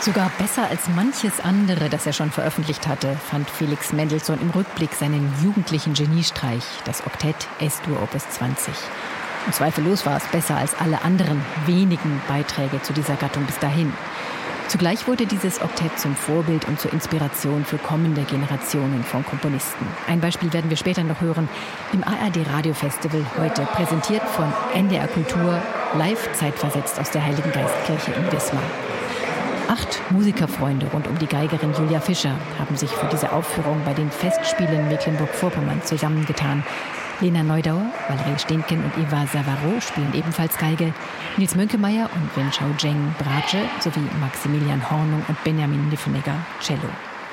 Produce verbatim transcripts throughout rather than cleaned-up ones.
Sogar besser als manches andere, das er schon veröffentlicht hatte, fand Felix Mendelssohn im Rückblick seinen jugendlichen Geniestreich, das Oktett Es-Dur Opus zwanzig. Und zweifellos war es besser als alle anderen wenigen Beiträge zu dieser Gattung bis dahin. Zugleich wurde dieses Oktett zum Vorbild und zur Inspiration für kommende Generationen von Komponisten. Ein Beispiel werden wir später noch hören im A R D-Radio-Festival, heute präsentiert von N D R Kultur, live zeitversetzt aus der Heiligen Geistkirche in Wismar. Acht Musikerfreunde rund um die Geigerin Julia Fischer haben sich für diese Aufführung bei den Festspielen Mecklenburg-Vorpommern zusammengetan. Lena Neudauer, Valerie Steenken und Eva Savaro spielen ebenfalls Geige, Nils Mönkemeyer und Wenchao Zheng Bratsche sowie Maximilian Hornung und Benjamin Niffenegger Cello.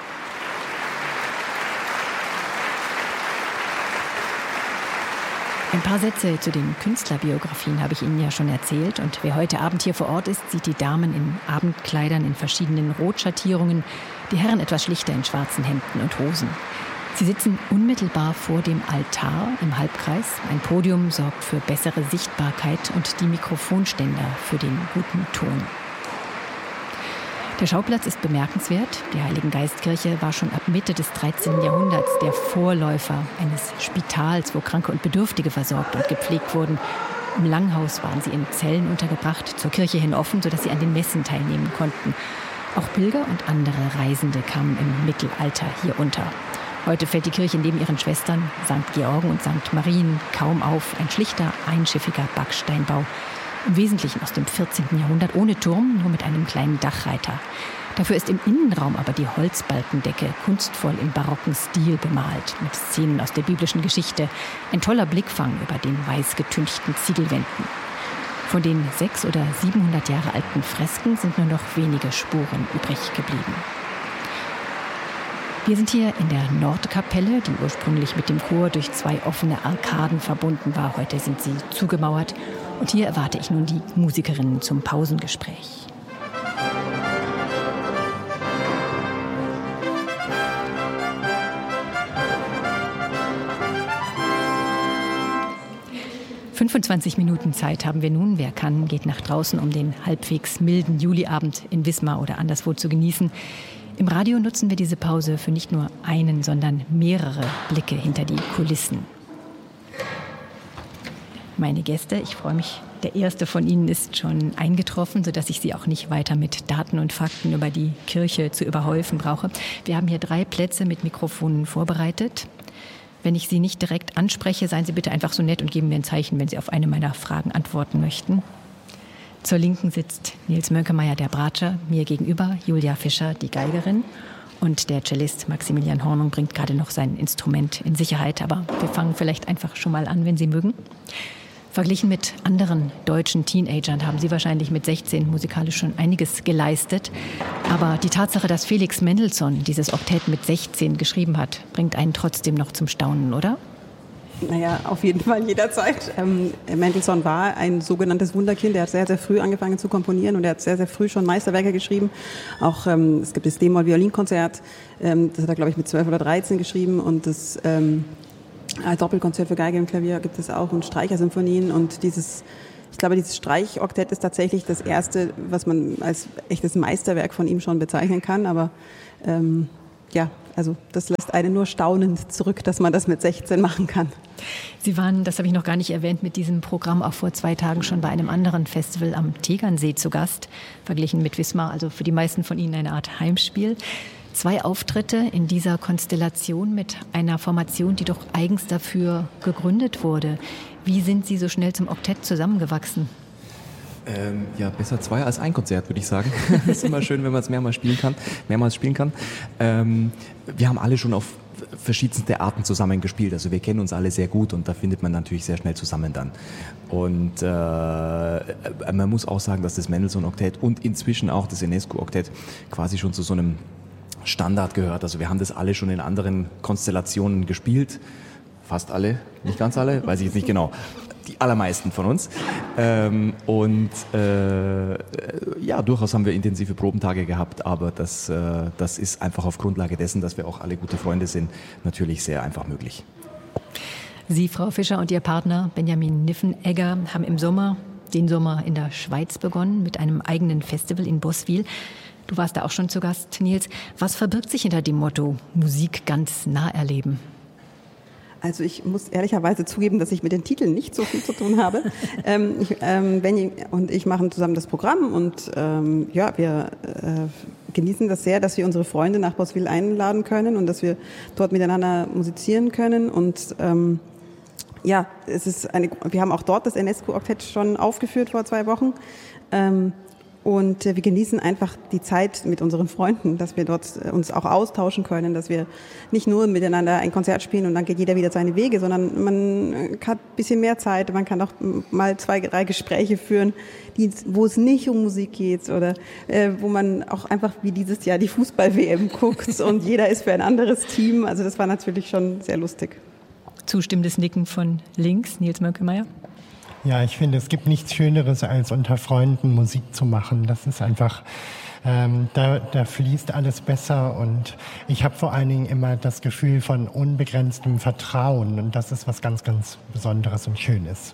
Ein paar Sätze zu den Künstlerbiografien habe ich Ihnen ja schon erzählt. Und wer heute Abend hier vor Ort ist, sieht die Damen in Abendkleidern in verschiedenen Rotschattierungen, die Herren etwas schlichter in schwarzen Hemden und Hosen. Sie sitzen unmittelbar vor dem Altar im Halbkreis. Ein Podium sorgt für bessere Sichtbarkeit und die Mikrofonständer für den guten Ton. Der Schauplatz ist bemerkenswert. Die Heiligen Geistkirche war schon ab Mitte des dreizehnten Jahrhunderts der Vorläufer eines Spitals, wo Kranke und Bedürftige versorgt und gepflegt wurden. Im Langhaus waren sie in Zellen untergebracht, zur Kirche hin offen, sodass sie an den Messen teilnehmen konnten. Auch Pilger und andere Reisende kamen im Mittelalter hier unter. Heute fällt die Kirche neben ihren Schwestern Sankt Georgen und Sankt Marien kaum auf. Ein schlichter, einschiffiger Backsteinbau. Im Wesentlichen aus dem vierzehnten Jahrhundert, ohne Turm, nur mit einem kleinen Dachreiter. Dafür ist im Innenraum aber die Holzbalkendecke kunstvoll im barocken Stil bemalt, mit Szenen aus der biblischen Geschichte. Ein toller Blickfang über den weiß getünchten Ziegelwänden. Von den sechs- oder siebenhundert Jahre alten Fresken sind nur noch wenige Spuren übrig geblieben. Wir sind hier in der Nordkapelle, die ursprünglich mit dem Chor durch zwei offene Arkaden verbunden war. Heute sind sie zugemauert. Und hier erwarte ich nun die Musikerinnen zum Pausengespräch. fünfundzwanzig Minuten Zeit haben wir nun. Wer kann, geht nach draußen, um den halbwegs milden Juliabend in Wismar oder anderswo zu genießen. Im Radio nutzen wir diese Pause für nicht nur einen, sondern mehrere Blicke hinter die Kulissen. Meine Gäste, ich freue mich, der erste von Ihnen ist schon eingetroffen, sodass ich Sie auch nicht weiter mit Daten und Fakten über die Kirche zu überhäufen brauche. Wir haben hier drei Plätze mit Mikrofonen vorbereitet. Wenn ich Sie nicht direkt anspreche, seien Sie bitte einfach so nett und geben mir ein Zeichen, wenn Sie auf eine meiner Fragen antworten möchten. Zur Linken sitzt Nils Mönkemeyer, der Bratscher, mir gegenüber Julia Fischer, die Geigerin. Und der Cellist Maximilian Hornung bringt gerade noch sein Instrument in Sicherheit. Aber wir fangen vielleicht einfach schon mal an, wenn Sie mögen. Verglichen mit anderen deutschen Teenagern haben Sie wahrscheinlich mit sechzehn musikalisch schon einiges geleistet. Aber die Tatsache, dass Felix Mendelssohn dieses Oktett mit sechzehn geschrieben hat, bringt einen trotzdem noch zum Staunen, oder? Naja, auf jeden Fall jederzeit. Ähm, Mendelssohn war ein sogenanntes Wunderkind. Er hat sehr, sehr früh angefangen zu komponieren und er hat sehr, sehr früh schon Meisterwerke geschrieben. Auch ähm, es gibt das D-Moll-Violinkonzert, ähm, das hat er, glaube ich, mit zwölf oder dreizehn geschrieben und das ähm, Doppelkonzert für Geige und Klavier gibt es auch und Streichersymphonien und dieses, ich glaube, dieses Streichoktett ist tatsächlich das erste, was man als echtes Meisterwerk von ihm schon bezeichnen kann, aber ähm, ja, also das lässt einen nur staunend zurück, dass man das mit sechzehn machen kann. Sie waren, das habe ich noch gar nicht erwähnt, mit diesem Programm auch vor zwei Tagen schon bei einem anderen Festival am Tegernsee zu Gast, verglichen mit Wismar, also für die meisten von Ihnen eine Art Heimspiel. Zwei Auftritte in dieser Konstellation mit einer Formation, die doch eigens dafür gegründet wurde. Wie sind Sie so schnell zum Oktett zusammengewachsen? Ähm, ja, besser zwei als ein Konzert, würde ich sagen. Es ist immer schön, wenn man es mehrmals spielen kann. Mehrmals spielen kann. Ähm, wir haben alle schon auf verschiedenste Arten zusammen gespielt. Also wir kennen uns alle sehr gut und da findet man natürlich sehr schnell zusammen dann. Und äh, man muss auch sagen, dass das Mendelssohn-Oktett und inzwischen auch das Enescu-Oktett quasi schon zu so einem Standard gehört. Also wir haben das alle schon in anderen Konstellationen gespielt. Fast alle, nicht ganz alle, weiß ich jetzt nicht genau. Die allermeisten von uns. Ähm, und äh, ja, durchaus haben wir intensive Probentage gehabt, aber das, äh, das ist einfach auf Grundlage dessen, dass wir auch alle gute Freunde sind, natürlich sehr einfach möglich. Sie, Frau Fischer, und Ihr Partner Benjamin Niffenegger haben im Sommer, den Sommer in der Schweiz begonnen, mit einem eigenen Festival in Boswil. Du warst da auch schon zu Gast, Nils. Was verbirgt sich hinter dem Motto Musik ganz nah erleben? Also ich muss ehrlicherweise zugeben, dass ich mit den Titeln nicht so viel zu tun habe. ähm, ich, ähm, Benny und ich machen zusammen das Programm und ähm, ja, wir äh, genießen das sehr, dass wir unsere Freunde nach Boswil einladen können und dass wir dort miteinander musizieren können. Und ähm, ja, es ist eine. Wir haben auch dort das Enescu-Oktett schon aufgeführt vor zwei Wochen. Ähm, Und wir genießen einfach die Zeit mit unseren Freunden, dass wir dort uns auch austauschen können, dass wir nicht nur miteinander ein Konzert spielen und dann geht jeder wieder seine Wege, sondern man hat ein bisschen mehr Zeit, man kann auch mal zwei, drei Gespräche führen, die, wo es nicht um Musik geht oder äh, wo man auch einfach wie dieses Jahr die Fußball-W M guckt und jeder ist für ein anderes Team. Also das war natürlich schon sehr lustig. Zustimmendes Nicken von links, Nils Mönkemeyer. Ja, ich finde, es gibt nichts Schöneres, als unter Freunden Musik zu machen. Das ist einfach, ähm, da, da fließt alles besser und ich habe vor allen Dingen immer das Gefühl von unbegrenztem Vertrauen und das ist was ganz, ganz Besonderes und Schönes.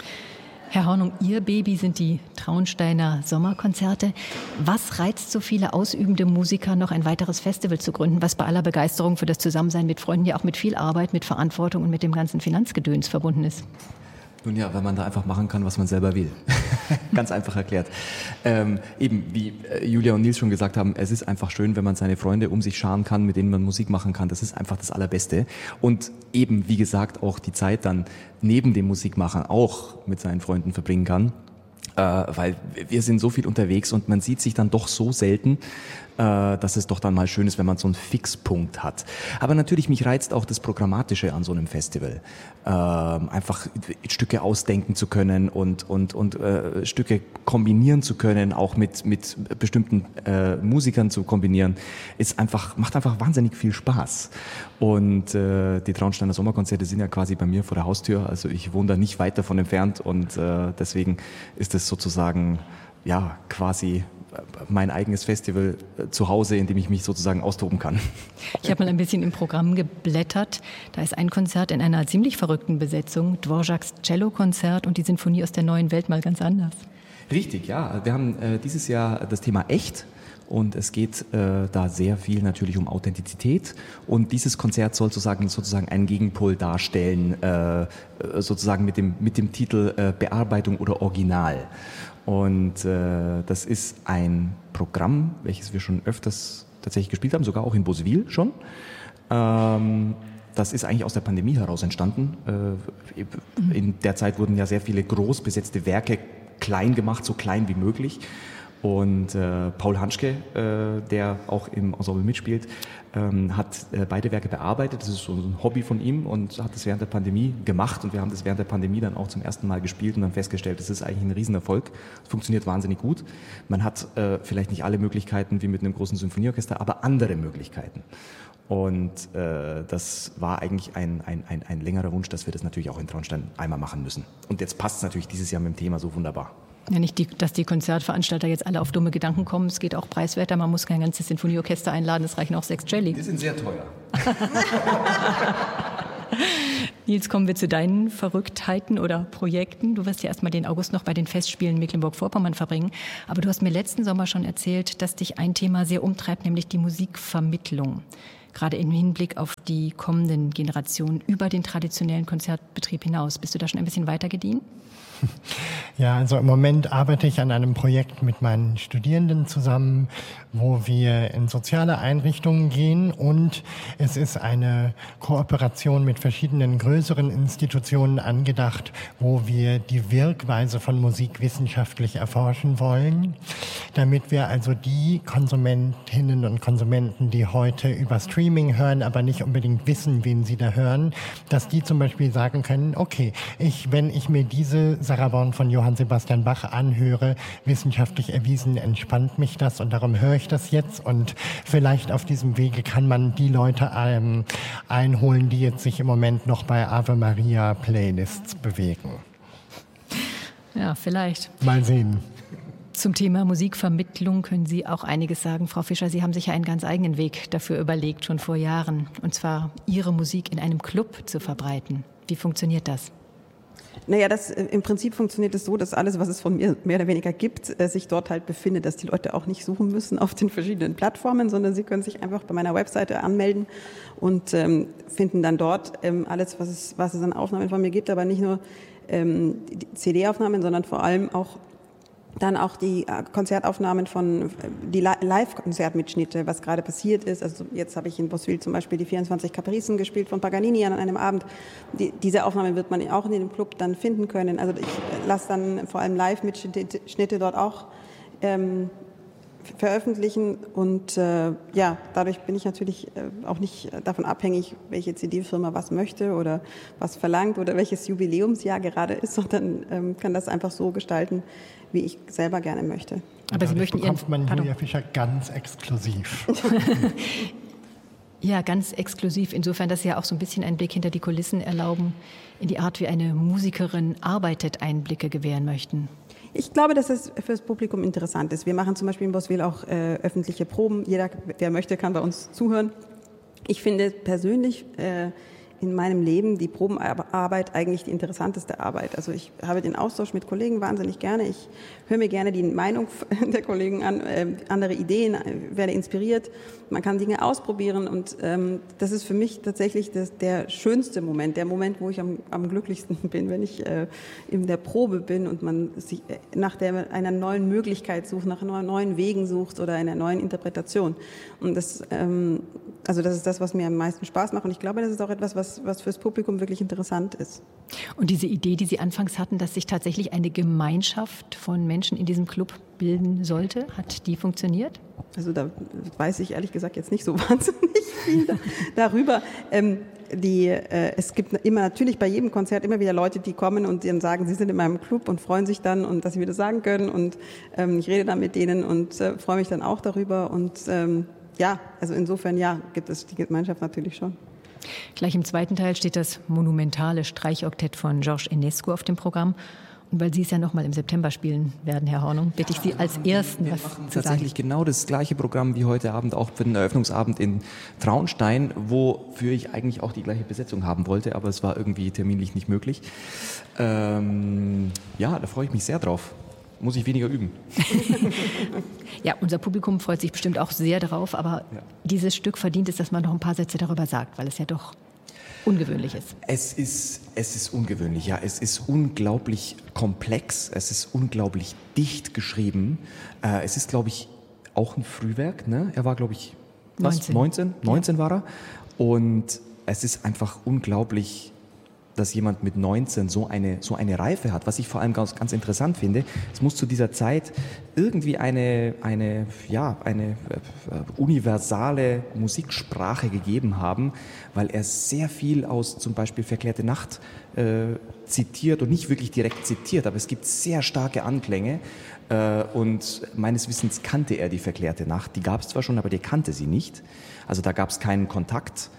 Herr Hornung, Ihr Baby sind die Traunsteiner Sommerkonzerte. Was reizt so viele ausübende Musiker, noch ein weiteres Festival zu gründen, was bei aller Begeisterung für das Zusammensein mit Freunden ja auch mit viel Arbeit, mit Verantwortung und mit dem ganzen Finanzgedöns verbunden ist? Nun ja, weil man da einfach machen kann, was man selber will. Ganz einfach erklärt. Ähm, eben, wie Julia und Nils schon gesagt haben, es ist einfach schön, wenn man seine Freunde um sich scharen kann, mit denen man Musik machen kann. Das ist einfach das Allerbeste. Und eben, wie gesagt, auch die Zeit dann neben dem Musikmachen auch mit seinen Freunden verbringen kann. Äh, weil wir sind so viel unterwegs und man sieht sich dann doch so selten, dass es doch dann mal schön ist, wenn man so einen Fixpunkt hat. Aber natürlich, mich reizt auch das Programmatische an so einem Festival. Ähm, einfach Stücke ausdenken zu können und, und, und äh, Stücke kombinieren zu können, auch mit, mit bestimmten äh, Musikern zu kombinieren, ist einfach, macht einfach wahnsinnig viel Spaß. Und äh, die Traunsteiner Sommerkonzerte sind ja quasi bei mir vor der Haustür, also ich wohne da nicht weit davon entfernt und äh, deswegen ist es sozusagen ja quasi mein eigenes Festival zu Hause, in dem ich mich sozusagen austoben kann. Ich habe mal ein bisschen im Programm geblättert. Da ist ein Konzert in einer ziemlich verrückten Besetzung, Dvořáks Cello-Konzert und die Sinfonie aus der neuen Welt mal ganz anders. Richtig, ja. Wir haben äh, dieses Jahr das Thema echt. Und es geht äh, da sehr viel natürlich um Authentizität. Und dieses Konzert soll sozusagen, sozusagen einen Gegenpol darstellen, äh, sozusagen mit dem, mit dem Titel äh, Bearbeitung oder Original. Und äh, das ist ein Programm, welches wir schon öfters tatsächlich gespielt haben, sogar auch in Boswil schon. Ähm, das ist eigentlich aus der Pandemie heraus entstanden. Äh, in der Zeit wurden ja sehr viele groß besetzte Werke klein gemacht, so klein wie möglich. Und äh, Paul Hanschke, äh, der auch im Ensemble mitspielt, ähm, hat äh, beide Werke bearbeitet. Das ist so ein Hobby von ihm und hat das während der Pandemie gemacht. Und wir haben das während der Pandemie dann auch zum ersten Mal gespielt und dann festgestellt, das ist eigentlich ein Riesenerfolg. Es funktioniert wahnsinnig gut. Man hat äh, vielleicht nicht alle Möglichkeiten wie mit einem großen Symphonieorchester, aber andere Möglichkeiten. Und äh, das war eigentlich ein, ein, ein, ein längerer Wunsch, dass wir das natürlich auch in Traunstein einmal machen müssen. Und jetzt passt es natürlich dieses Jahr mit dem Thema so wunderbar. Ja, nicht, die, dass die Konzertveranstalter jetzt alle auf dumme Gedanken kommen. Es geht auch preiswerter. Man muss kein ganzes Sinfonieorchester einladen. Es reichen auch sechs Celli. Die sind sehr teuer. Nils, kommen wir zu deinen Verrücktheiten oder Projekten. Du wirst ja erstmal den August noch bei den Festspielen Mecklenburg-Vorpommern verbringen. Aber du hast mir letzten Sommer schon erzählt, dass dich ein Thema sehr umtreibt, nämlich die Musikvermittlung. Gerade im Hinblick auf die kommenden Generationen über den traditionellen Konzertbetrieb hinaus. Bist du da schon ein bisschen weiter gediehen? Ja, also im Moment arbeite ich an einem Projekt mit meinen Studierenden zusammen, wo wir in soziale Einrichtungen gehen und es ist eine Kooperation mit verschiedenen größeren Institutionen angedacht, wo wir die Wirkweise von Musik wissenschaftlich erforschen wollen, damit wir also die Konsumentinnen und Konsumenten, die heute über Streaming hören, aber nicht unbedingt wissen, wen sie da hören, dass die zum Beispiel sagen können, okay, ich, wenn ich mir diese Sarabande von Johann Sebastian Bach anhöre, wissenschaftlich erwiesen, entspannt mich das und darum höre ich das jetzt und vielleicht auf diesem Wege kann man die Leute ähm, einholen, die jetzt sich im Moment noch bei Ave Maria Playlists bewegen. Ja, vielleicht. Mal sehen. Zum Thema Musikvermittlung können Sie auch einiges sagen. Frau Fischer, Sie haben sich ja einen ganz eigenen Weg dafür überlegt, schon vor Jahren, und zwar Ihre Musik in einem Club zu verbreiten. Wie funktioniert das? Naja, das, im Prinzip funktioniert es so, dass alles, was es von mir mehr oder weniger gibt, sich dort halt befindet, dass die Leute auch nicht suchen müssen auf den verschiedenen Plattformen, sondern sie können sich einfach bei meiner Webseite anmelden und ähm, finden dann dort ähm, alles, was es, was es an Aufnahmen von mir gibt, aber nicht nur ähm, die C D-Aufnahmen, sondern vor allem auch dann auch die Konzertaufnahmen von, die Live-Konzertmitschnitte, was gerade passiert ist. Also jetzt habe ich in Boswil zum Beispiel die vierundzwanzig Capricen gespielt von Paganini an einem Abend. Die, diese Aufnahmen wird man auch in dem Club dann finden können. Also ich lasse dann vor allem Live-Mitschnitte dort auch ähm, veröffentlichen und äh, ja, dadurch bin ich natürlich äh, auch nicht davon abhängig, welche C D-Firma was möchte oder was verlangt oder welches Jubiläumsjahr gerade ist, sondern ähm, kann das einfach so gestalten, wie ich selber gerne möchte. Aber Sie möchten bekommt man Julia Fischer ganz exklusiv. Ja, ganz exklusiv, insofern, dass Sie ja auch so ein bisschen einen Blick hinter die Kulissen erlauben, in die Art, wie eine Musikerin arbeitet, Einblicke gewähren möchten. Ich glaube, dass es für das Publikum interessant ist. Wir machen zum Beispiel in Boswil auch äh, öffentliche Proben. Jeder, der möchte, kann bei uns zuhören. Ich finde persönlich äh, in meinem Leben die Probenarbeit eigentlich die interessanteste Arbeit. Also ich habe den Austausch mit Kollegen wahnsinnig gerne. Ich höre mir gerne die Meinung der Kollegen an, äh, andere Ideen, äh, werde inspiriert. Man kann Dinge ausprobieren und ähm, das ist für mich tatsächlich das, der schönste Moment, der Moment, wo ich am, am glücklichsten bin, wenn ich äh, in der Probe bin und man sich nach der, einer neuen Möglichkeit sucht, nach neuen Wegen sucht oder einer neuen Interpretation. Und das, ähm, also das ist das, was mir am meisten Spaß macht und ich glaube, das ist auch etwas, was was fürs Publikum wirklich interessant ist. Und diese Idee, die Sie anfangs hatten, dass sich tatsächlich eine Gemeinschaft von Menschen in diesem Club bilden sollte, hat die funktioniert? Also da weiß ich ehrlich gesagt jetzt nicht so wahnsinnig viel darüber. Ähm, die, äh, es gibt immer natürlich bei jedem Konzert immer wieder Leute, die kommen und dann sagen, sie sind in meinem Club und freuen sich dann und dass sie mir das sagen können und ähm, ich rede dann mit denen und äh, freue mich dann auch darüber und ähm, ja, also insofern ja, gibt es die Gemeinschaft natürlich schon. Gleich im zweiten Teil steht das monumentale Streichoktett von Georges Enescu auf dem Programm. Und weil Sie es ja noch mal im September spielen werden, Herr Hornung, bitte ich Sie als Ersten wir was machen zu sagen. Tatsächlich genau das gleiche Programm wie heute Abend auch für den Eröffnungsabend in Traunstein, wofür ich eigentlich auch die gleiche Besetzung haben wollte, aber es war irgendwie terminlich nicht möglich. Ähm, ja, da freue ich mich sehr drauf. Muss ich weniger üben. Ja, unser Publikum freut sich bestimmt auch sehr darauf, aber ja. Dieses Stück verdient es, dass man noch ein paar Sätze darüber sagt, weil es ja doch ungewöhnlich ist. Es ist, es ist ungewöhnlich, ja. Es ist unglaublich komplex, es ist unglaublich dicht geschrieben. Äh, es ist, glaube ich, auch ein Frühwerk. Ne? Er war, glaube ich, was? neunzehn? neunzehn ja. war er. Und es ist einfach unglaublich, dass jemand mit neunzehn so eine, so eine Reife hat. Was ich vor allem ganz, ganz interessant finde, es muss zu dieser Zeit irgendwie eine, eine, ja, eine äh, universale Musiksprache gegeben haben, weil er sehr viel aus zum Beispiel Verklärte Nacht äh, zitiert und nicht wirklich direkt zitiert, aber es gibt sehr starke Anklänge äh, und meines Wissens kannte er die Verklärte Nacht. Die gab es zwar schon, aber der kannte sie nicht. Also da gab es keinen Kontakt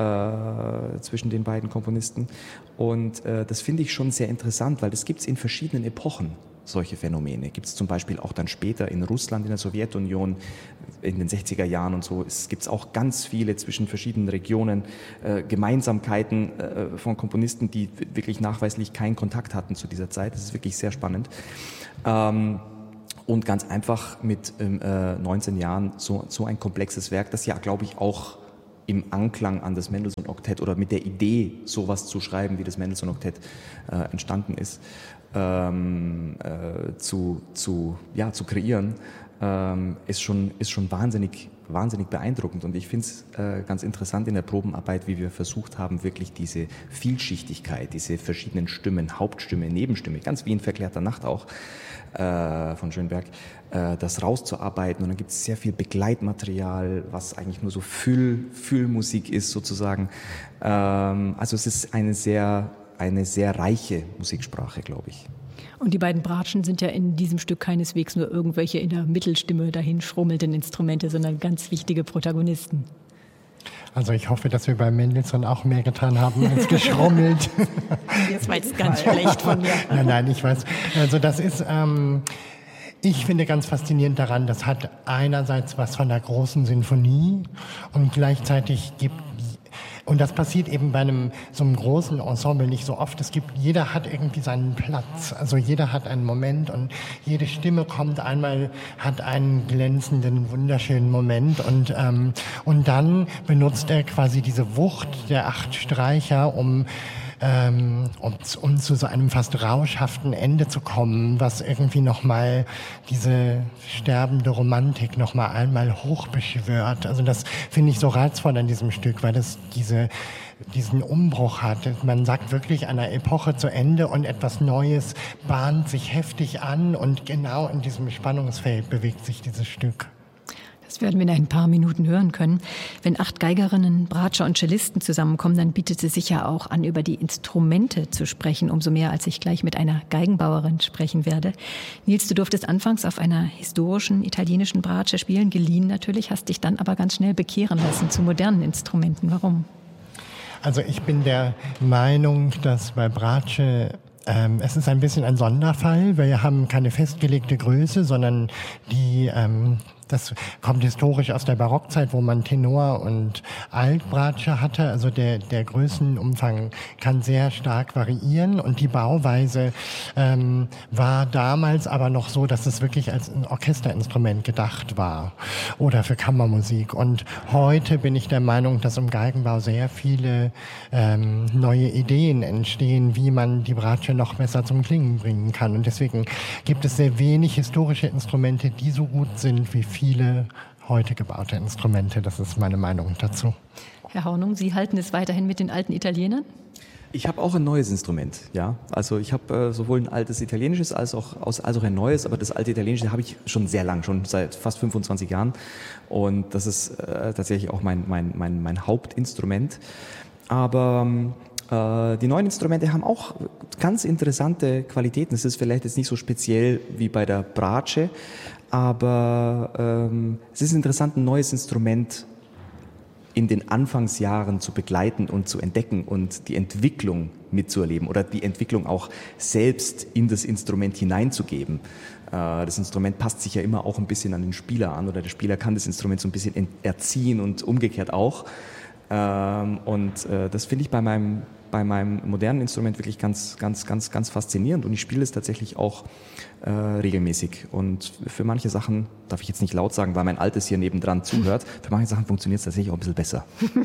Äh, zwischen den beiden Komponisten und äh, das finde ich schon sehr interessant, weil das gibt es in verschiedenen Epochen, solche Phänomene. Gibt es zum Beispiel auch dann später in Russland, in der Sowjetunion, in den sechziger Jahren und so. Es gibt auch ganz viele zwischen verschiedenen Regionen äh, Gemeinsamkeiten äh, von Komponisten, die wirklich nachweislich keinen Kontakt hatten zu dieser Zeit. Das ist wirklich sehr spannend. Ähm, und ganz einfach mit ähm, äh, neunzehn Jahren so, so ein komplexes Werk, das ja, glaube ich, auch im Anklang an das Mendelssohn-Oktett oder mit der Idee, sowas zu schreiben, wie das Mendelssohn-Oktett äh, entstanden ist, ähm, äh, zu, zu, ja, zu kreieren, ähm, ist schon, ist schon wahnsinnig, wahnsinnig beeindruckend. Und ich finde es äh, ganz interessant in der Probenarbeit, wie wir versucht haben, wirklich diese Vielschichtigkeit, diese verschiedenen Stimmen, Hauptstimme, Nebenstimme, ganz wie in Verklärter Nacht auch, äh, von Schönberg, äh, das rauszuarbeiten. Und dann gibt es sehr viel Begleitmaterial, was eigentlich nur so Füll, Füllmusik ist sozusagen. Ähm, also es ist eine sehr, eine sehr reiche Musiksprache, glaube ich. Und die beiden Bratschen sind ja in diesem Stück keineswegs nur irgendwelche in der Mittelstimme dahin schrummelnden Instrumente, sondern ganz wichtige Protagonisten. Also ich hoffe, dass wir bei Mendelssohn auch mehr getan haben als geschrummelt. Das war jetzt ganz schlecht von mir. Nein, nein, ich weiß. Also das ist, ähm, ich finde ganz faszinierend daran, das hat einerseits was von einer großen Sinfonie und gleichzeitig gibt und das passiert eben bei einem so einem großen Ensemble nicht so oft. Es gibt, jeder hat irgendwie seinen Platz, also jeder hat einen Moment und jede Stimme kommt einmal, hat einen glänzenden, wunderschönen Moment und ähm, und dann benutzt er quasi diese Wucht der acht Streicher, um Ähm, um, um zu so einem fast rauschhaften Ende zu kommen, was irgendwie nochmal diese sterbende Romantik nochmal einmal hochbeschwört. Also das finde ich so reizvoll an diesem Stück, weil das diese diesen Umbruch hat. Man sagt wirklich einer Epoche zu Ende und etwas Neues bahnt sich heftig an und genau in diesem Spannungsfeld bewegt sich dieses Stück. Das werden wir in ein paar Minuten hören können. Wenn acht Geigerinnen, Bratscher und Cellisten zusammenkommen, dann bietet es sich ja auch an, über die Instrumente zu sprechen. Umso mehr, als ich gleich mit einer Geigenbauerin sprechen werde. Nils, du durftest anfangs auf einer historischen italienischen Bratsche spielen, geliehen natürlich, hast dich dann aber ganz schnell bekehren lassen zu modernen Instrumenten. Warum? Also ich bin der Meinung, dass bei Bratsche ähm, es ist ein bisschen ein Sonderfall. Wir haben keine festgelegte Größe, sondern die ähm, das kommt historisch aus der Barockzeit, wo man Tenor und Altbratsche hatte. Also der, der Größenumfang kann sehr stark variieren und die Bauweise ähm, war damals aber noch so, dass es wirklich als ein Orchesterinstrument gedacht war oder für Kammermusik. Und heute bin ich der Meinung, dass im Geigenbau sehr viele ähm, neue Ideen entstehen, wie man die Bratsche noch besser zum Klingen bringen kann. Und deswegen gibt es sehr wenig historische Instrumente, die so gut sind wie viele heute gebaute Instrumente. Das ist meine Meinung dazu. Herr Hornung, Sie halten es weiterhin mit den alten Italienern? Ich habe auch ein neues Instrument, ja. Also ich habe äh, sowohl ein altes italienisches als auch, als auch ein neues, aber das alte italienische habe ich schon sehr lang, schon seit fast fünfundzwanzig Jahren. Und das ist äh, tatsächlich auch mein, mein, mein, mein Hauptinstrument. Aber äh, die neuen Instrumente haben auch ganz interessante Qualitäten. Es ist vielleicht jetzt nicht so speziell wie bei der Bratsche, aber ähm, es ist interessant, ein neues Instrument in den Anfangsjahren zu begleiten und zu entdecken und die Entwicklung mitzuerleben oder die Entwicklung auch selbst in das Instrument hineinzugeben. Äh, das Instrument passt sich ja immer auch ein bisschen an den Spieler an oder der Spieler kann das Instrument so ein bisschen erziehen und umgekehrt auch. Ähm, und äh, das finde ich bei meinem bei meinem modernen Instrument wirklich ganz, ganz, ganz, ganz faszinierend und ich spiele es tatsächlich auch äh, regelmäßig. Und für manche Sachen, darf ich jetzt nicht laut sagen, weil mein Altes hier nebendran zuhört, für manche Sachen funktioniert es tatsächlich auch ein bisschen besser.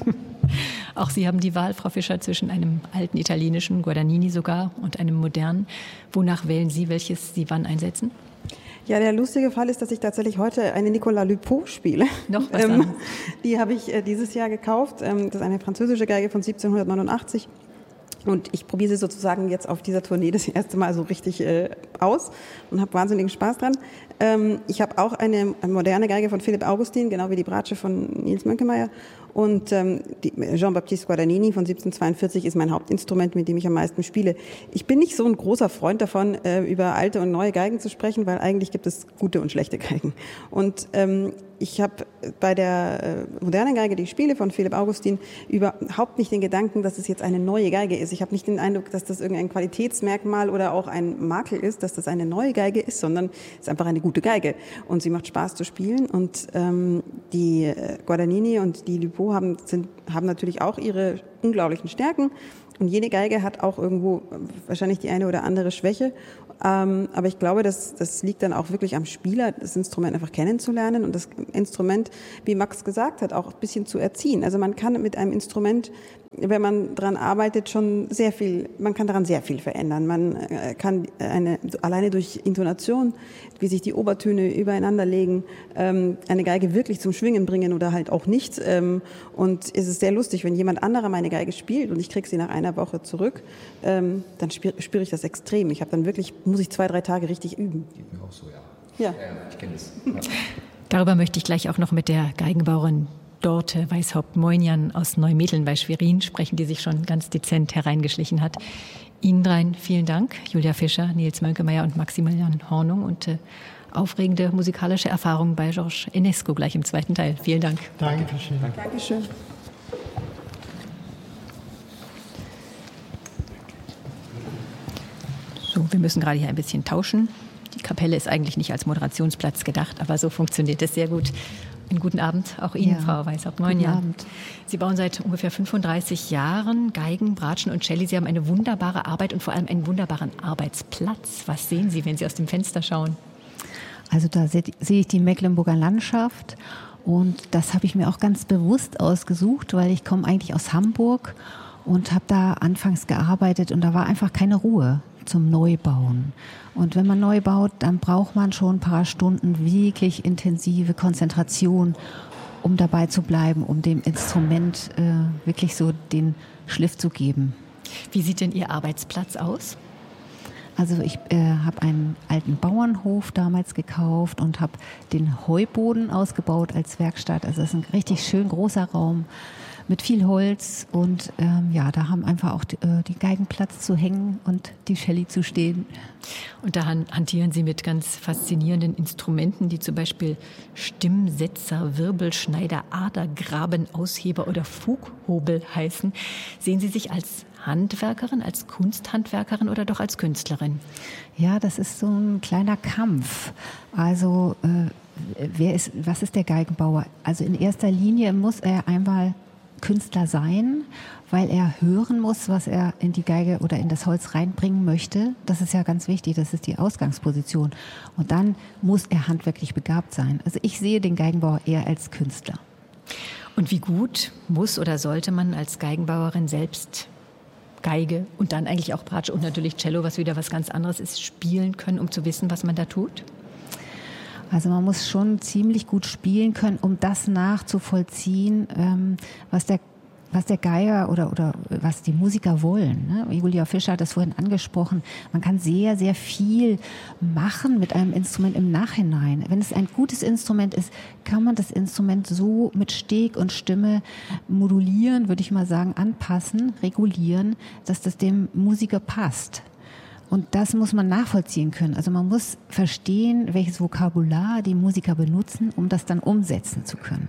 Auch Sie haben die Wahl, Frau Fischer, zwischen einem alten italienischen, Guadagnini sogar, und einem modernen. Wonach wählen Sie, welches Sie wann einsetzen? Ja, der lustige Fall ist, dass ich tatsächlich heute eine Nicolas Lupeau spiele. Noch was ähm, Die habe ich äh, dieses Jahr gekauft. Ähm, das ist eine französische Geige von siebzehnhundertneunundachtzig. Und ich probiere sie sozusagen jetzt auf dieser Tournee das erste Mal so richtig äh, aus und habe wahnsinnigen Spaß dran. Ähm, ich habe auch eine, eine moderne Geige von Philipp Augustin, genau wie die Bratsche von Nils Mönkemeyer. Und ähm, die Jean-Baptiste Guadagnini von siebzehnhundertzweiundvierzig ist mein Hauptinstrument, mit dem ich am meisten spiele. Ich bin nicht so ein großer Freund davon, äh, über alte und neue Geigen zu sprechen, weil eigentlich gibt es gute und schlechte Geigen. Und ähm, ich habe bei der äh, modernen Geige, die ich spiele, von Philipp Augustin, überhaupt nicht den Gedanken, dass es jetzt eine neue Geige ist. Ich habe nicht den Eindruck, dass das irgendein Qualitätsmerkmal oder auch ein Makel ist, dass das eine neue Geige ist, sondern es ist einfach eine gute Geige. Und sie macht Spaß zu spielen. Und ähm, die äh, Guadagnini und die Lupeau haben, sind, haben natürlich auch ihre unglaublichen Stärken. Und jede Geige hat auch irgendwo wahrscheinlich die eine oder andere Schwäche. Ähm, aber ich glaube, das, das liegt dann auch wirklich am Spieler, das Instrument einfach kennenzulernen und das Instrument, wie Max gesagt hat, auch ein bisschen zu erziehen. Also man kann mit einem Instrument, wenn man dran arbeitet, schon sehr viel, man kann daran sehr viel verändern. Man kann eine, alleine durch Intonation, wie sich die Obertöne übereinander legen, ähm, eine Geige wirklich zum Schwingen bringen oder halt auch nicht. Ähm, und es ist sehr lustig, wenn jemand anderer meine Geige spielt und ich kriege sie nach einer Woche zurück, ähm, dann spüre spür ich das extrem. Ich habe dann wirklich, muss ich zwei, drei Tage richtig üben. Geht mir auch so, ja. Ja, ja ich kenne das. Ja. Darüber möchte ich gleich auch noch mit der Geigenbauerin Dorte Weishaupt-Moinian aus Neumetteln bei Schwerin sprechen, die sich schon ganz dezent hereingeschlichen hat. Ihnen dreien vielen Dank, Julia Fischer, Nils Mönkemeyer und Maximilian Hornung und äh, aufregende musikalische Erfahrungen bei Georges Enescu gleich im zweiten Teil. Vielen Dank. Dankeschön. Danke. Dankeschön. So, wir müssen gerade hier ein bisschen tauschen. Die Kapelle ist eigentlich nicht als Moderationsplatz gedacht, aber so funktioniert es sehr gut. Einen guten Abend auch Ihnen, ja. Frau Weishaupt. Moin, guten ja. Abend. Sie bauen seit ungefähr fünfunddreißig Jahren Geigen, Bratschen und Celli. Sie haben eine wunderbare Arbeit und vor allem einen wunderbaren Arbeitsplatz. Was sehen Sie, wenn Sie aus dem Fenster schauen? Also da sehe ich die Mecklenburger Landschaft und das habe ich mir auch ganz bewusst ausgesucht, weil ich komme eigentlich aus Hamburg und habe da anfangs gearbeitet und da war einfach keine Ruhe zum Neubauen. Und wenn man neu baut, dann braucht man schon ein paar Stunden wirklich intensive Konzentration, um dabei zu bleiben, um dem Instrument äh, wirklich so den Schliff zu geben. Wie sieht denn Ihr Arbeitsplatz aus? Also ich äh, habe einen alten Bauernhof damals gekauft und habe den Heuboden ausgebaut als Werkstatt. Also das ist ein richtig schön großer Raum mit viel Holz und ähm, ja, da haben einfach auch die, äh, die Geigen Platz zu hängen und die Celli zu stehen. Und da hantieren Sie mit ganz faszinierenden Instrumenten, die zum Beispiel Stimmsetzer, Wirbelschneider, Adergraben, Ausheber oder Fughobel heißen. Sehen Sie sich als Handwerkerin, als Kunsthandwerkerin oder doch als Künstlerin? Ja, das ist so ein kleiner Kampf. Also äh, wer ist, was ist der Geigenbauer? Also in erster Linie muss er einmal Künstler sein, weil er hören muss, was er in die Geige oder in das Holz reinbringen möchte. Das ist ja ganz wichtig, das ist die Ausgangsposition. Und dann muss er handwerklich begabt sein. Also ich sehe den Geigenbauer eher als Künstler. Und wie gut muss oder sollte man als Geigenbauerin selbst Geige und dann eigentlich auch Bratsche und natürlich Cello, was wieder was ganz anderes ist, spielen können, um zu wissen, was man da tut? Also man muss schon ziemlich gut spielen können, um das nachzuvollziehen, ähm, was der was der Geiger oder, oder was die Musiker wollen. Ne? Julia Fischer hat das vorhin angesprochen. Man kann sehr, sehr viel machen mit einem Instrument im Nachhinein. Wenn es ein gutes Instrument ist, kann man das Instrument so mit Steg und Stimme modulieren, würde ich mal sagen, anpassen, regulieren, dass das dem Musiker passt. Und das muss man nachvollziehen können. Also man muss verstehen, welches Vokabular die Musiker benutzen, um das dann umsetzen zu können.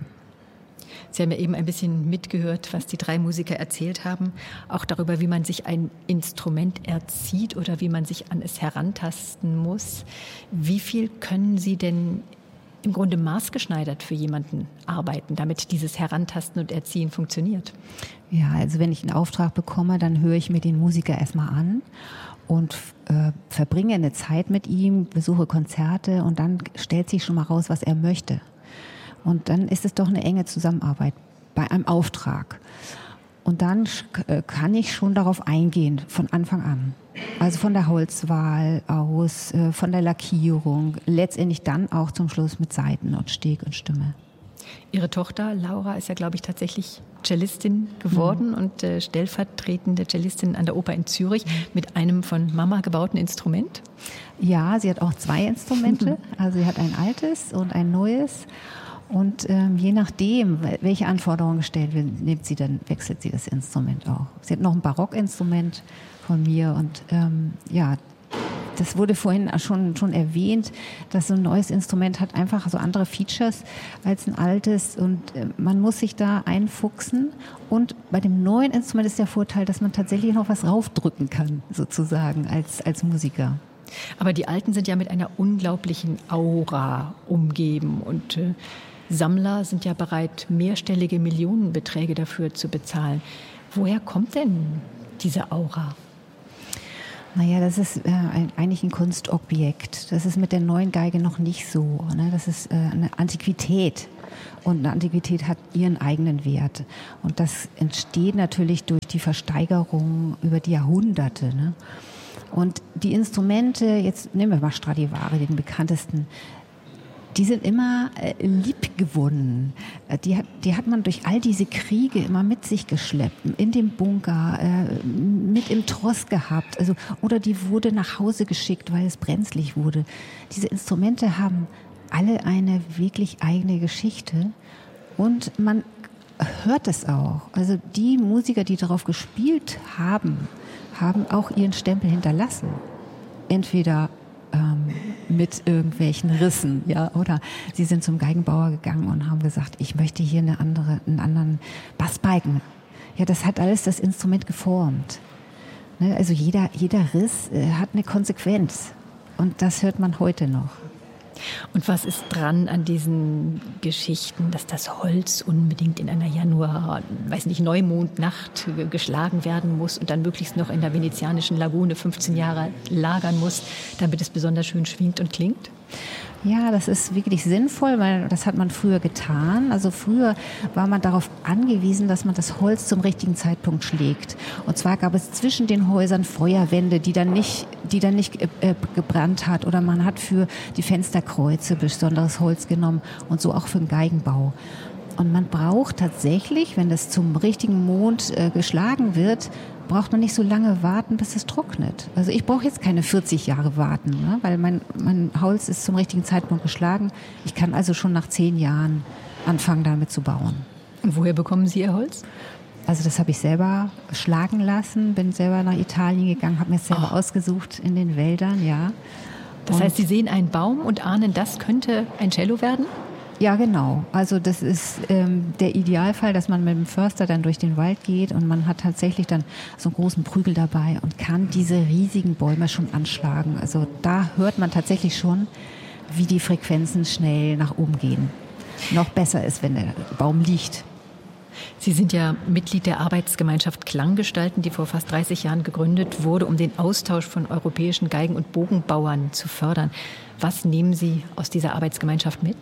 Sie haben ja eben ein bisschen mitgehört, was die drei Musiker erzählt haben, auch darüber, wie man sich ein Instrument erzieht oder wie man sich an es herantasten muss. Wie viel können Sie denn im Grunde maßgeschneidert für jemanden arbeiten, damit dieses Herantasten und Erziehen funktioniert? Ja, also wenn ich einen Auftrag bekomme, dann höre ich mir den Musiker erstmal an und äh, verbringe eine Zeit mit ihm, besuche Konzerte und dann stellt sich schon mal raus, was er möchte. Und dann ist es doch eine enge Zusammenarbeit bei einem Auftrag. Und dann kann ich schon darauf eingehen, von Anfang an. Also von der Holzwahl aus, von der Lackierung, letztendlich dann auch zum Schluss mit Saiten und Steg und Stimme. Ihre Tochter Laura ist ja, glaube ich, tatsächlich Cellistin geworden mhm. und äh, stellvertretende Cellistin an der Oper in Zürich mit einem von Mama gebauten Instrument. Ja, sie hat auch zwei Instrumente. Also sie hat ein altes und ein neues. Und ähm, je nachdem, welche Anforderungen gestellt werden, nimmt sie dann, wechselt sie das Instrument auch. Sie hat noch ein Barockinstrument von mir und ähm, ja, das wurde vorhin schon, schon erwähnt, dass so ein neues Instrument hat einfach so andere Features als ein altes und äh, man muss sich da einfuchsen. Und bei dem neuen Instrument ist der Vorteil, dass man tatsächlich noch was raufdrücken kann, sozusagen, als, als Musiker. Aber die alten sind ja mit einer unglaublichen Aura umgeben und äh, Sammler sind ja bereit, mehrstellige Millionenbeträge dafür zu bezahlen. Woher kommt denn diese Aura? Naja, das ist äh, ein, eigentlich ein Kunstobjekt. Das ist mit der neuen Geige noch nicht so. Ne? Das ist äh, eine Antiquität. Und eine Antiquität hat ihren eigenen Wert. Und das entsteht natürlich durch die Versteigerung über die Jahrhunderte. Ne? Und die Instrumente, jetzt nehmen wir mal Stradivari, den bekanntesten, die sind immer äh, liebgewonnen. Die hat, die hat man durch all diese Kriege immer mit sich geschleppt, in dem Bunker, äh, mit im Tross gehabt. Also, oder die wurde nach Hause geschickt, weil es brenzlig wurde. Diese Instrumente haben alle eine wirklich eigene Geschichte und man hört es auch. Also die Musiker, die darauf gespielt haben, haben auch ihren Stempel hinterlassen. Entweder ähm, mit irgendwelchen Rissen, ja, oder sie sind zum Geigenbauer gegangen und haben gesagt, ich möchte hier eine andere, einen anderen Bassbalken. Ja, das hat alles das Instrument geformt. Ne? Also jeder, jeder Riss äh, hat eine Konsequenz und das hört man heute noch. Und was ist dran an diesen Geschichten, dass das Holz unbedingt in einer Januar, weiß nicht, Neumondnacht geschlagen werden muss und dann möglichst noch in der venezianischen Lagune fünfzehn Jahre lagern muss, damit es besonders schön schwingt und klingt? Ja, das ist wirklich sinnvoll, weil das hat man früher getan. Also früher war man darauf angewiesen, dass man das Holz zum richtigen Zeitpunkt schlägt. Und zwar gab es zwischen den Häusern Feuerwände, die dann nicht, die dann nicht äh, gebrannt hat. Oder man hat für die Fensterkreuze besonderes Holz genommen und so auch für den Geigenbau. Und man braucht tatsächlich, wenn das zum richtigen Mond äh, geschlagen wird, braucht man nicht so lange warten, bis es trocknet. Also ich brauche jetzt keine vierzig Jahre warten, ne? Weil mein, mein Holz ist zum richtigen Zeitpunkt geschlagen. Ich kann also schon nach zehn Jahren anfangen, damit zu bauen. Und woher bekommen Sie Ihr Holz? Also das habe ich selber schlagen lassen, bin selber nach Italien gegangen, habe mir es selber oh. ausgesucht in den Wäldern, ja. Das und heißt, Sie sehen einen Baum und ahnen, das könnte ein Cello werden? Ja, genau. Also das ist ähm, der Idealfall, dass man mit dem Förster dann durch den Wald geht und man hat tatsächlich dann so einen großen Prügel dabei und kann diese riesigen Bäume schon anschlagen. Also da hört man tatsächlich schon, wie die Frequenzen schnell nach oben gehen. Noch besser ist, wenn der Baum liegt. Sie sind ja Mitglied der Arbeitsgemeinschaft Klanggestalten, die vor fast dreißig Jahren gegründet wurde, um den Austausch von europäischen Geigen- und Bogenbauern zu fördern. Was nehmen Sie aus dieser Arbeitsgemeinschaft mit?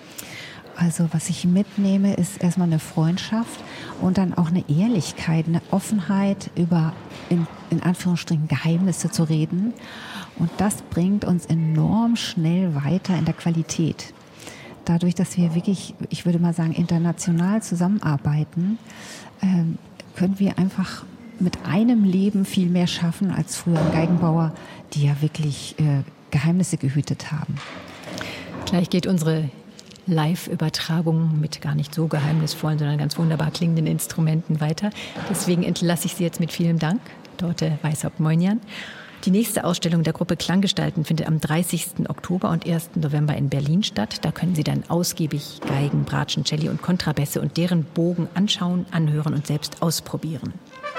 Also was ich mitnehme, ist erstmal eine Freundschaft und dann auch eine Ehrlichkeit, eine Offenheit, über in, in Anführungsstrichen Geheimnisse zu reden. Und das bringt uns enorm schnell weiter in der Qualität. Dadurch, dass wir wirklich, ich würde mal sagen, international zusammenarbeiten, ähm, können wir einfach mit einem Leben viel mehr schaffen als früher Geigenbauer, die ja wirklich äh, Geheimnisse gehütet haben. Gleich geht unsere Live-Übertragung mit gar nicht so geheimnisvollen, sondern ganz wunderbar klingenden Instrumenten weiter. Deswegen entlasse ich Sie jetzt mit vielen Dank, Dorte Weishaupt-Moinian. Die nächste Ausstellung der Gruppe Klanggestalten findet am dreißigsten Oktober und ersten November in Berlin statt. Da können Sie dann ausgiebig Geigen, Bratschen, Celli und Kontrabässe und deren Bogen anschauen, anhören und selbst ausprobieren.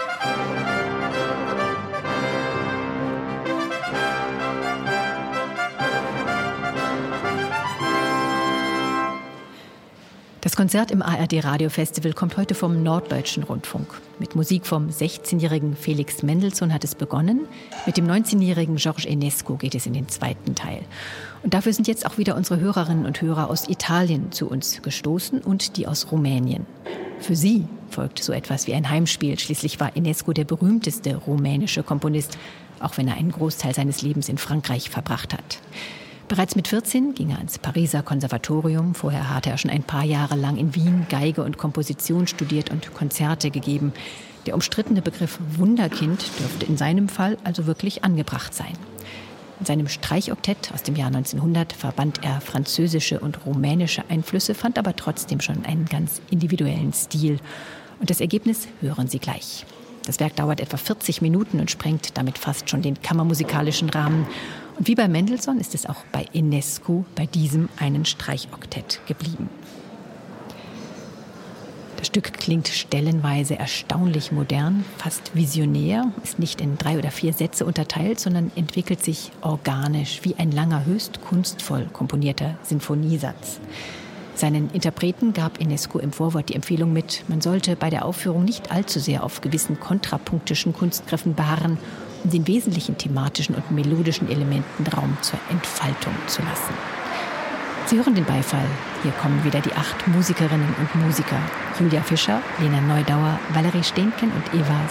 Das Konzert im A R D Radiofestival kommt heute vom Norddeutschen Rundfunk. Mit Musik vom sechzehnjährigen Felix Mendelssohn hat es begonnen. Mit dem neunzehnjährigen George Enescu geht es in den zweiten Teil. Und dafür sind jetzt auch wieder unsere Hörerinnen und Hörer aus Italien zu uns gestoßen und die aus Rumänien. Für sie folgt so etwas wie ein Heimspiel. Schließlich war Enescu der berühmteste rumänische Komponist, auch wenn er einen Großteil seines Lebens in Frankreich verbracht hat. Bereits mit vierzehn ging er ans Pariser Konservatorium. Vorher hatte er schon ein paar Jahre lang in Wien Geige und Komposition studiert und Konzerte gegeben. Der umstrittene Begriff Wunderkind dürfte in seinem Fall also wirklich angebracht sein. In seinem Streichoktett aus dem Jahr neunzehnhundert verband er französische und rumänische Einflüsse, fand aber trotzdem schon einen ganz individuellen Stil. Und das Ergebnis hören Sie gleich. Das Werk dauert etwa vierzig Minuten und sprengt damit fast schon den kammermusikalischen Rahmen. Und wie bei Mendelssohn ist es auch bei Enescu bei diesem einen Streichoktett geblieben. Das Stück klingt stellenweise erstaunlich modern, fast visionär, ist nicht in drei oder vier Sätze unterteilt, sondern entwickelt sich organisch wie ein langer, höchst kunstvoll komponierter Sinfoniesatz. Seinen Interpreten gab Enescu im Vorwort die Empfehlung mit, man sollte bei der Aufführung nicht allzu sehr auf gewissen kontrapunktischen Kunstgriffen beharren, um den wesentlichen thematischen und melodischen Elementen Raum zur Entfaltung zu lassen. Sie hören den Beifall. Hier kommen wieder die acht Musikerinnen und Musiker. Julia Fischer, Lena Neudauer, Valerie Steenken und Eva